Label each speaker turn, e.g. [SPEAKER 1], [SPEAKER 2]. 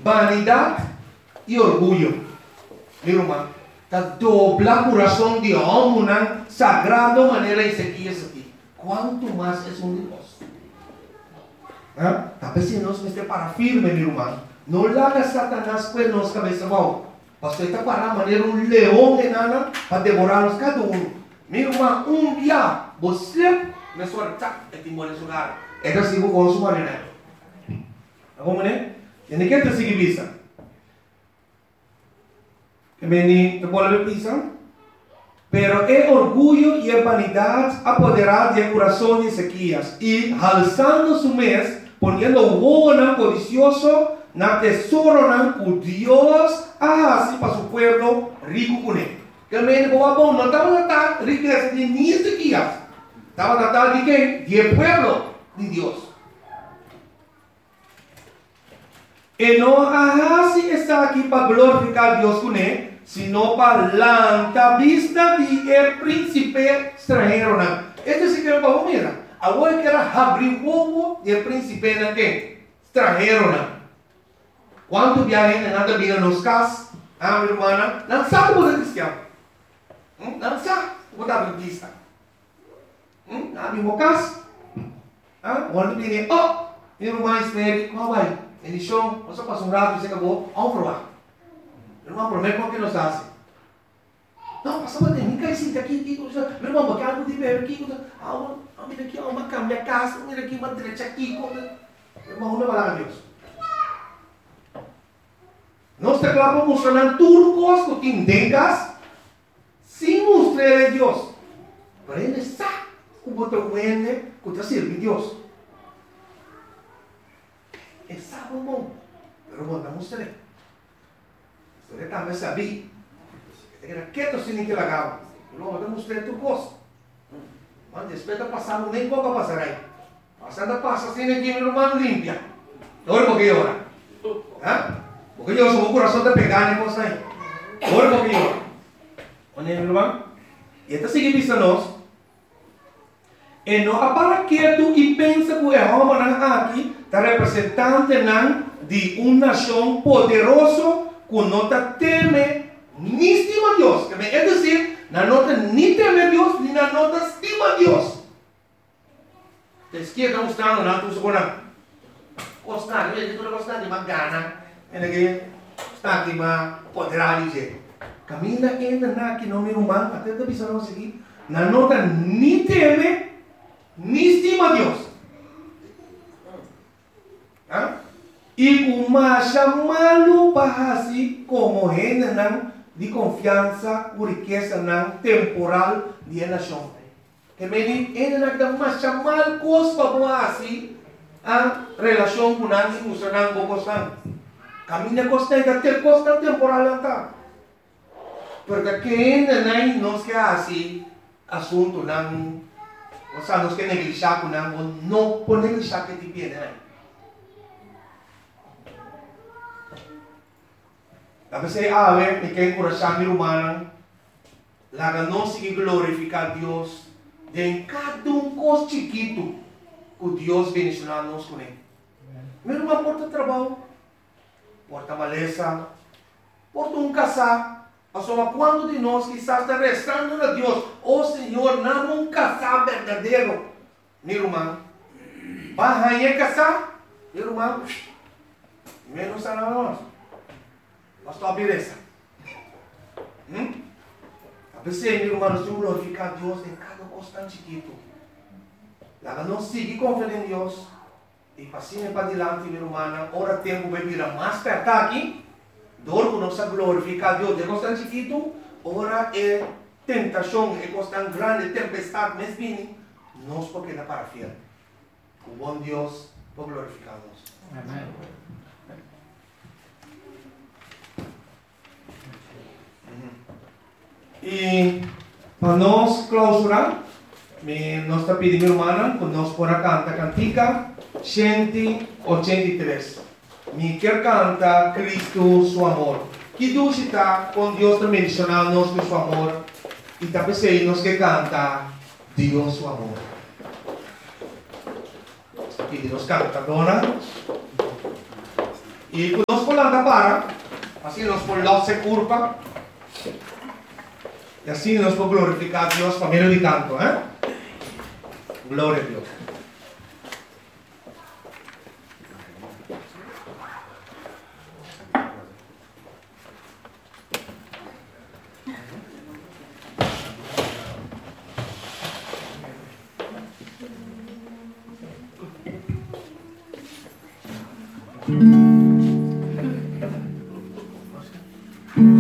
[SPEAKER 1] vanidad y orgullo. Mira, hermano, está dobla corazón de hombre, sagrado manera Ezequías aquí. ¿Cuánto más es un Dios? Tal vez si nos esté para firme, mi hermano. No le haga Satanás pues nos cabeza bajo. Pastor está para manera un león en Ana para devorarnos cada uno. Mi hermano, un día, você me suelta el timón en su lugar. Esta sigo con su manera. ¿Cómo es? ¿Tiene que te seguir visa? Que me te vuelve pisa. Pero el orgullo y la vanidad apoderar del corazón de Ezequías y alzando su mes, poniendo huevo codicioso, na tesoro con Dios, así para su pueblo rico con él. Que me dijo, no estaba tratando riqueza de ni Ezequías, estaba tratando de qué? De pueblo de Dios. Y no así está aquí para glorificar a Dios con él, sino para la vista de el príncipe extranjero. Este sí que es para mira. Ahora que era abrir huevo de el príncipe extranjero. ¿Cuánto viajes en nada vienen los casas? Mi hermana, no sabe por el cristiano. No sabe por la baptista. No mismo casa. Cuando viene, mi hermana es médico, ¿cómo va? En el show, você passa um rato e você acabou, vamos provar. Meu irmão, promete como que nos hace. Não, passa uma técnica assim, aqui, meu irmão, porque algo de ver aqui, mira aqui, uma câmera casa, mira aqui, uma direita aqui, meu irmão, não vai lá a Deus. Nós te claro mostrando turcos que tengas, sem mostrar a Deus. Para ele sabe como te vende, como te sirve Deus. Ele sabe o bom, mas não mostrei. Você também sabia. Você era quieto sem que lagava. Não mostrei tu coisa. Mas depois de passar, nem pouco passar aí. Passando passa sem que meu irmão limpia. Agora porque ora. Porque eu sou o coração de pegar nem coisa aí. Agora porque ora. Onde meu irmão? E esta sigue vista nós. E não apara quieto e pensa que o homem aqui está representante de uma nação poderosa que não teme ni estima a Deus. É dizer, não nem teme a Deus, nem não estima a Deus. A esquerda mostrando, não tu segura. Gostar, tu não gostar de uma gana, está aqui uma poderada dizer. Caminha ainda aqui no meu humano, até te avisaram aqui, não nem teme ni estima a Deus. E uma chamá-lo para assim como gente de confiança ou riqueza temporal de nação. Que me diz, ele não dá mais chamar coisa para assim a relação com a emocional com coisa. Caminha coisa da ter coisa temporal lá. Porque quem não quer assim assunto não, ou seja, não quer negligenciar com não pode negligenciar que te pede. A veces a ver, me queda coração humano, lá não se glorificar a Deus de cada coisa chiquito que Deus bendicionar nos com ele. Meu irmão, porta trabalho, porta maleza, porta casar. Só quando de nós quizás está rezando a Deus, Senhor, não um casar verdadeiro. Meu irmão, vai casar, meu irmão, menos a nós. Pastor, beleza. A veces, meu irmão, nós temos que glorificar a Deus em cada coisa tão chiquito. Lá não seguir confiando em Deus. E passinho para adiante, meu irmão, ora tempo vai virar mais perto aqui. Dor que nós glorificar a Deus de coisa tão chiquito. Ora é tentação, é coisa tão grande, tempestade, mas vem. Nós porque não para fiel. O bom Deus vai glorificar-nos. Amém. E para nós clausurar, nós está pedindo, irmã, que nós podemos cantar cantica 183. Me quer cantar Cristo, seu amor. Que Deus está com Deus também mencionando com seu amor. E também sei nós que canta Deus, seu amor. E nós canta, dona. E nós ambulante para, así nos por love se curva, y así nos por glorificar a Dios por medio de canto, Gloria a Dios.
[SPEAKER 2] Thank